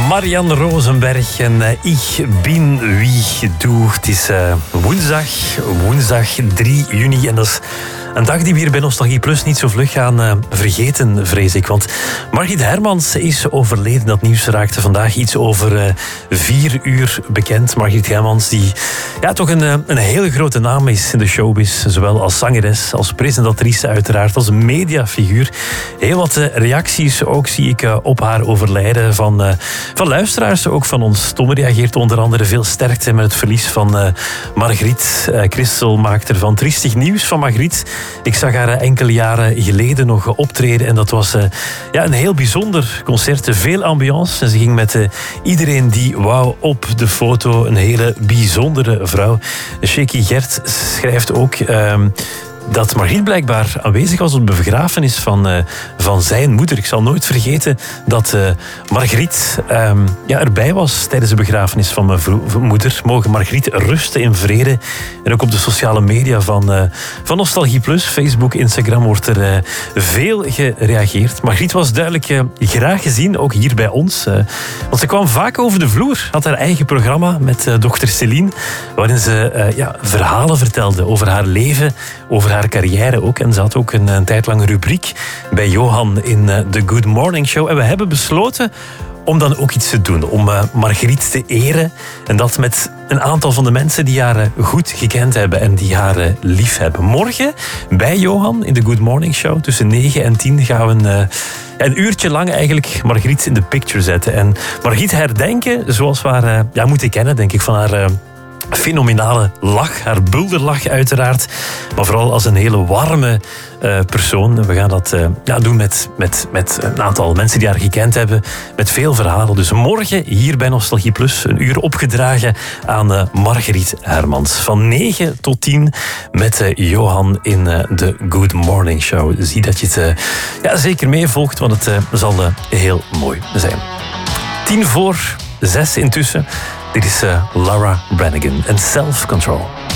Marianne Rosenberg en Ich bin wie du. Het is woensdag 3 juni en dat is een dag die we hier bij Nostalgie Plus niet zo vlug gaan vergeten, vrees ik. Want Margriet Hermans is overleden. Dat nieuws raakte vandaag iets over 4 uur bekend. Margriet Hermans, die toch een hele grote naam is in de showbiz. Zowel als zangeres, als presentatrice uiteraard, als mediafiguur. Heel wat reacties ook zie ik op haar overlijden van luisteraars, ook van ons. Tom reageert onder andere veel sterkte met het verlies van Margriet. Christel maakt ervan triestig nieuws van Margriet. Ik zag haar enkele jaren geleden nog optreden en dat was een heel bijzonder concert. Veel ambiance en ze ging met iedereen die wou op de foto. Een hele bijzondere vrouw. Shaky Gert schrijft ook dat Margriet blijkbaar aanwezig was op de begrafenis van zijn moeder. Ik zal nooit vergeten dat Margriet erbij was tijdens de begrafenis van mijn moeder. Mogen Margriet rusten in vrede. En ook op de sociale media van Nostalgie Plus, Facebook, Instagram, wordt er veel gereageerd. Margriet was duidelijk graag gezien, ook hier bij ons. Want ze kwam vaak over de vloer. Had haar eigen programma met dochter Céline, waarin ze verhalen vertelde over haar leven, over haar carrière ook. En ze had ook een tijd lang rubriek bij Johan in de Good Morning Show. En we hebben besloten om dan ook iets te doen. Om Margriet te eren. En dat met een aantal van de mensen die haar goed gekend hebben en die haar lief hebben. Morgen bij Johan in de Good Morning Show tussen 9 en 10 gaan we een uurtje lang eigenlijk Margriet in de picture zetten. En Margriet herdenken zoals we haar moeten kennen, denk ik, van haar fenomenale lach, haar bulderlach uiteraard, maar vooral als een hele warme persoon. We gaan dat doen met een aantal mensen die haar gekend hebben, met veel verhalen. Dus morgen hier bij Nostalgie Plus een uur opgedragen aan Margriet Hermans. Van 9 tot 10 met Johan in de Good Morning Show. Zie dat je het zeker meevolgt, want het zal heel mooi zijn. 5:50 intussen. Dit is Lara Branigan en Self Control.